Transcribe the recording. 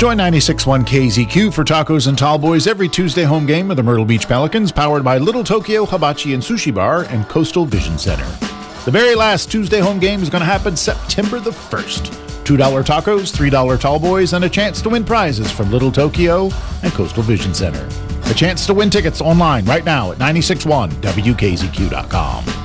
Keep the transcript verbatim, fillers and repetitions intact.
Join ninety-six point one K Z Q for tacos and tall boys every Tuesday home game of the Myrtle Beach Pelicans, powered by Little Tokyo Hibachi and Sushi Bar and Coastal Vision Center. The very last Tuesday home game is going to happen September the first. two dollar tacos, three dollar tall boys, and a chance to win prizes from Little Tokyo and Coastal Vision Center. A chance to win tickets online right now at nine six one W K Z Q dot com.